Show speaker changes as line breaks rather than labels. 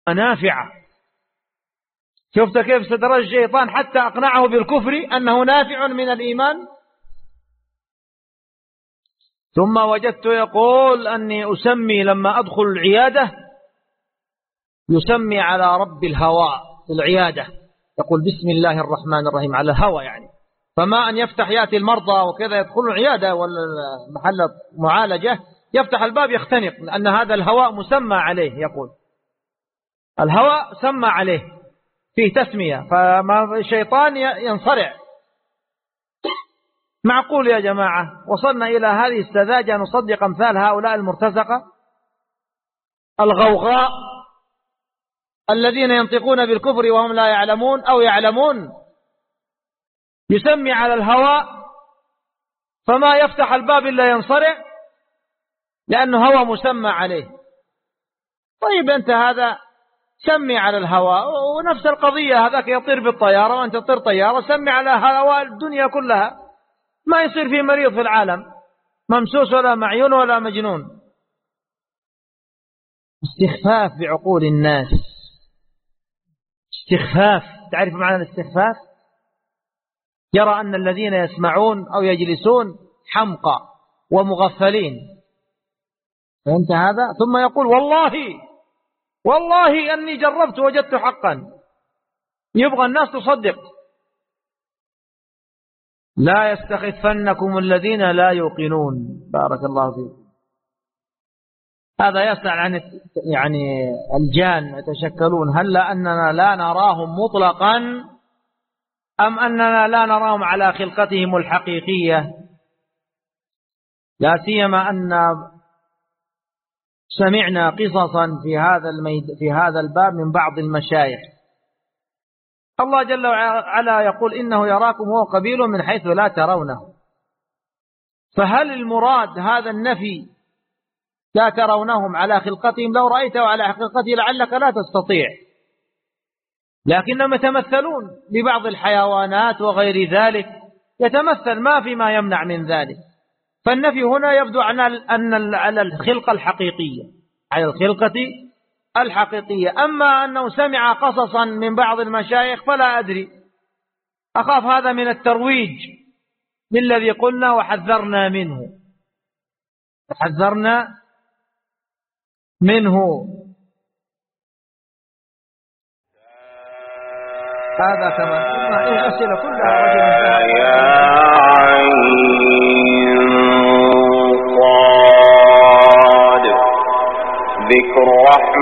نافعة. شفت كيف استدرج الشيطان حتى أقنعه بالكفر أنه نافع من الإيمان. ثم وجدت يقول أني أسمي لما أدخل العيادة يسمي على رب الهواء العيادة، يقول بسم الله الرحمن الرحيم على الهواء يعني. فما أن يفتح يأتي المرضى وكذا يدخل العيادة ولا محل معالجة يفتح الباب يختنق، لأن هذا الهواء مسمى عليه، يقول الهواء سمى عليه فيه تسمية، فما الشيطان ينصرع. معقول يا جماعة وصلنا إلى هذه السذاجة نصدق أمثال هؤلاء المرتزقة الغوغاء الذين ينطقون بالكفر وهم لا يعلمون أو يعلمون؟ يسمي على الهواء فما يفتح الباب إلا ينصرع لأنه هواء مسمى عليه. طيب أنت هذا سمي على الهواء، ونفس القضية هذاك يطير بالطيارة وأنت تطير طيارة، سمي على هواء الدنيا كلها، ما يصير في مريض في العالم ممسوس ولا معيون ولا مجنون. استخفاف بعقول الناس، استخفاف. تعرف معنى الاستخفاف؟ يرى أن الذين يسمعون أو يجلسون حمقى ومغفلين، فهمت هذا؟ ثم يقول والله أني جربت وجدت حقا، يبغى الناس تصدق. لا يستخفنكم الذين لا يوقنون. بارك الله فيكم. هذا يسأل عن يعني الجان يتشكلون، هل أننا لا نراهم مطلقا أم أننا لا نراهم على خلقتهم الحقيقية؟ لا سيما أن سمعنا قصصا في هذا الباب من بعض المشايخ. الله جل وعلا يقول إنه يراكم هو قبيل من حيث لا ترونه. فهل المراد هذا النفي لا ترونهم على خلقتهم؟ لو رأيته على حقيقته لعلك لا تستطيع، لكنهم يتمثلون لبعض الحيوانات وغير ذلك، يتمثل ما في ما يمنع من ذلك. فالنفي هنا يبدو على الخلقة الحقيقية، على الخلقة الحقيقية. أما أنه سمع قصصا من بعض المشايخ فلا أدري، أخاف هذا من الترويج للذي قلنا وحذرنا منه. هذا كما قلنا أسئلة كلها رجل ذكر